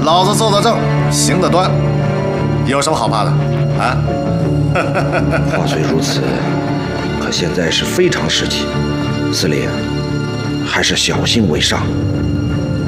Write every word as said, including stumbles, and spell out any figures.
老子坐得正，行得端，有什么好怕的？啊？ 话虽如此，可现在是非常时期，司令还是小心为上。